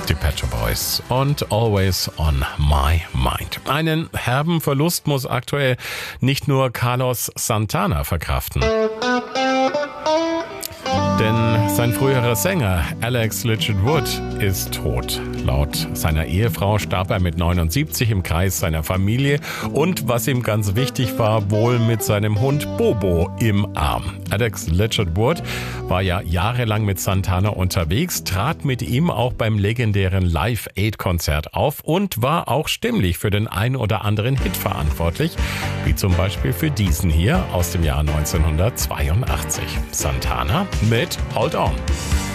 Die Pet Shop Boys und Always on My Mind. Einen herben Verlust muss aktuell nicht nur Carlos Santana verkraften. Denn sein früherer Sänger Alex Lichtenwood ist tot. Laut seiner Ehefrau starb er mit 79 im Kreis seiner Familie und, was ihm ganz wichtig war, wohl mit seinem Hund Bobo im Arm. Alex Lichtenwood war ja jahrelang mit Santana unterwegs, trat mit ihm auch beim legendären Live-Aid-Konzert auf und war auch stimmlich für den ein oder anderen Hit verantwortlich, wie zum Beispiel für diesen hier aus dem Jahr 1982. Santana mit Hold On.